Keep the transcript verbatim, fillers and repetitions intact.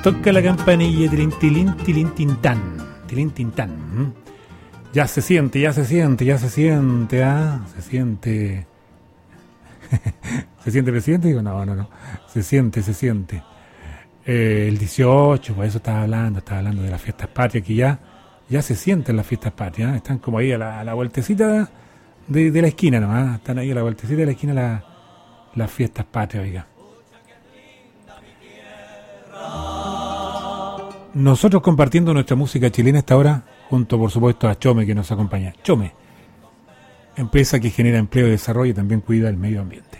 Toca la campanilla, tilín, tilín, tilín, tintán, tilín, tintán. ¿Mm? Ya se siente, ya se siente, ya se siente, ¿ah? Se siente. ¿Se siente presidente? Digo, no, no, no. Se siente, se siente. Eh, el dieciocho, por eso estaba hablando, estaba hablando de las fiestas patrias, que ya, ya se sienten las fiestas patrias, ¿eh? Están como ahí a la, a la vueltecita de, de la esquina, ¿no? ¿Ah? Están ahí a la vueltecita de la esquina la, las fiestas patrias, oiga. Nosotros compartiendo nuestra música chilena esta hora, junto por supuesto a Chome que nos acompaña. Chome, empresa que genera empleo y desarrollo y también cuida el medio ambiente.